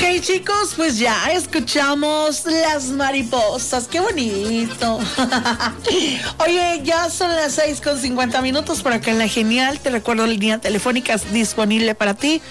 Ok, chicos, pues ya escuchamos las mariposas. ¡Qué bonito! Oye, ya son las 6:50 por acá en La Genial. Te recuerdo la línea telefónica disponible para ti,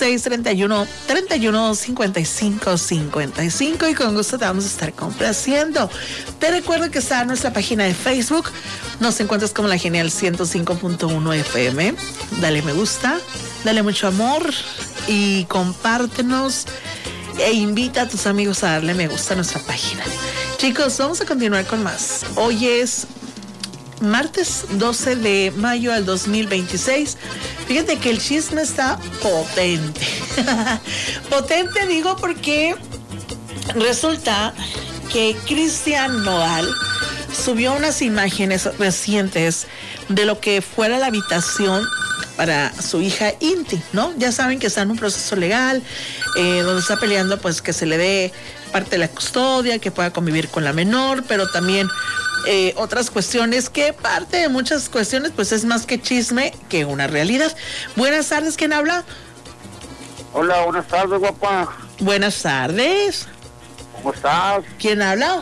631-5555. Y con gusto te vamos a estar complaciendo. Te recuerdo que está en nuestra página de Facebook. Nos encuentras como La Genial 105.1 FM. Dale me gusta, dale mucho amor y compártenos e invita a tus amigos a darle me gusta a nuestra página. Chicos, vamos a continuar con más. Hoy es martes 12 de mayo del 2026. Fíjate que el chisme está potente. Potente digo porque resulta que Cristian Nodal subió unas imágenes recientes de lo que fuera la habitación para su hija Inti, ¿no? Ya saben que está en un proceso legal, donde está peleando pues que se le dé parte de la custodia, que pueda convivir con la menor, pero también otras cuestiones que parte de muchas cuestiones pues es más que chisme que una realidad. Buenas tardes, ¿quién habla? Hola, buenas tardes, guapa. Buenas tardes. ¿Cómo estás? ¿Quién habla?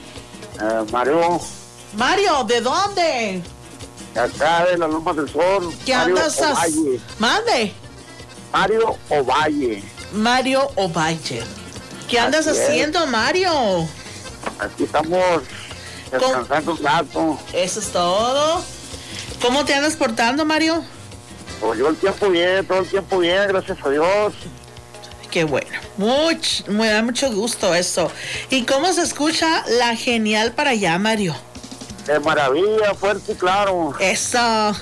Mario. Mario, ¿de dónde? Acá de las Lomas del Sol. ¿Qué Mario andas Ovalle. Mande. Mario Ovalle. Mario Ovalle. ¿Qué andas haciendo, Mario? Aquí estamos descansando un rato. Eso es todo. ¿Cómo te andas portando, Mario? Pues yo todo el tiempo bien, gracias a Dios. Qué bueno. Me da mucho gusto eso. ¿Y cómo se escucha La Genial para allá, Mario? De maravilla, fuerte y claro. Eso.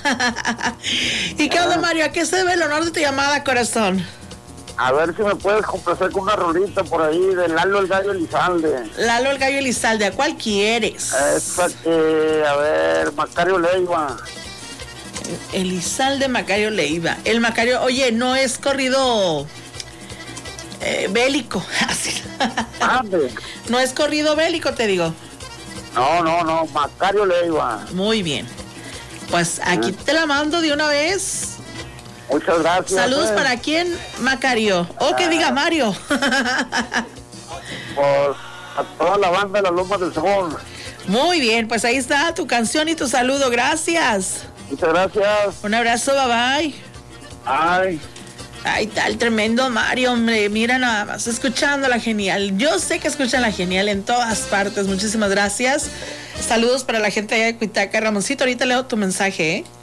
¿Y qué onda, Mario? ¿A qué se debe el honor de tu llamada, corazón? A ver si me puedes complacer con una rolita por ahí de Lalo el Gallo Elizalde. Lalo el Gallo Elizalde, ¿a cuál quieres? Esa que, a ver, Macario Leiva. Elizalde Macario Leiva. El Macario, oye, no es corrido bélico. No es corrido bélico, te digo. No, Macario Leiva. Muy bien. Pues aquí te la mando de una vez. Muchas gracias. Saludos para quién, Macario. O que diga Mario. Pues a toda la banda de las Lomas del Sol. Muy bien, pues ahí está tu canción y tu saludo. Gracias. Muchas gracias. Un abrazo, bye bye. Ay. Ay, tal tremendo Mario, hombre. Mira nada más, escuchando La Genial. Yo sé que escuchan La Genial en todas partes. Muchísimas gracias. Saludos para la gente allá de Cuitaca. Ramoncito, ahorita leo tu mensaje, ¿eh?